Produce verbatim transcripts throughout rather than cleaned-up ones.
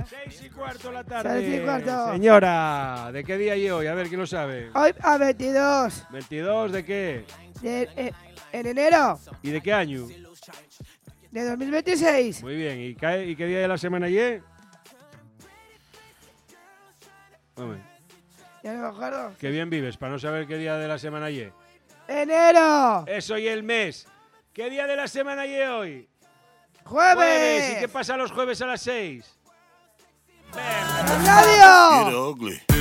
Seis y cuarto de la tarde. Seis y cuarto. Señora, ¿de qué día y hoy? A ver, ¿quién lo sabe? Hoy a veintidós. ¿veintidós de qué? De, eh, en enero ¿Y de qué año? de dos mil veintiséis. Muy bien. ¿Y, cae, y qué día de la semana y? Hombre, Ya no me acuerdo. qué bien vives para no saber qué día de la semana y. ¡Enero! Eso y el mes. ¿Qué día de la semana y hoy? ¡Jueves! ¿Y qué pasa los jueves a las seis? ¡Radio!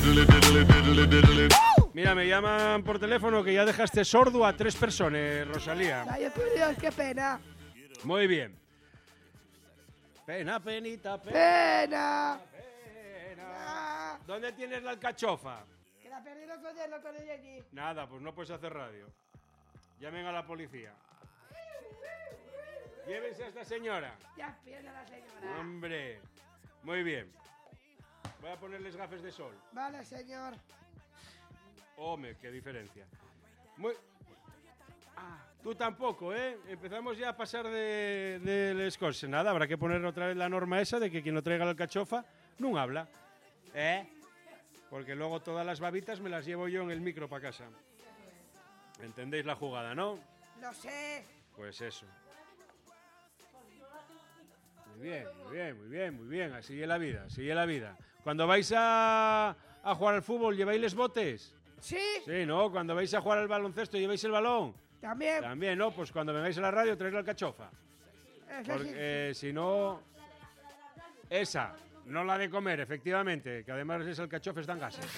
Mira, me llaman por teléfono que ya dejaste sordo a tres personas, Rosalía. Ay, por Dios, qué pena. Muy bien. Pena, penita, pena. ¡Pena! pena. Ah, ¿Dónde tienes la alcachofa? que la perdí el otro día, lo perdí allí. Nada, pues no puedes hacer radio. Llamen a la policía. Llévense a esta señora. Ya pierde la señora. Hombre. Muy bien. Voy a ponerles gafas de sol. Vale, señor. Hombre, qué diferencia. Muy... Ah, tú tampoco, ¿eh? Empezamos ya a pasar de, del escorse. Nada, habrá que poner otra vez la norma esa de que quien no traiga la alcachofa no habla. ¿Eh? Porque luego todas las babitas me las llevo yo en el micro para casa. ¿Entendéis la jugada, no? Lo sé. Pues eso. Muy bien, muy bien, muy bien, muy bien. Así es la vida, así es la vida. Cuando vais a, a jugar al fútbol, ¿lleváis los botes? Sí. Sí, ¿no? Cuando vais a jugar al baloncesto, ¿lleváis el balón? También. También, ¿no? Pues cuando vengáis a la radio, traéis la alcachofa. Eso Porque sí. eh, si no... Esa, no la de comer, efectivamente, que además es alcachofes dan gases.